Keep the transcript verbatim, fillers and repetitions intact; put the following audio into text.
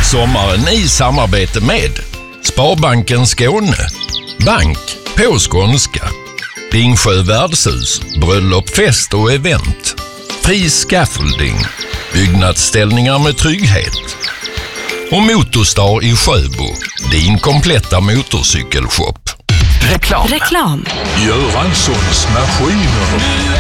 sommaren i samarbete med Sparbanken Skåne, bank på skånska, Ringsjö värdshus, bröllop, fest och event, Fri Scaffolding, byggnadsställningar med trygghet och Motorstar i Sjöbo, din kompletta motorcykelshop. Reklam. Reklam. Göranssons maskiner.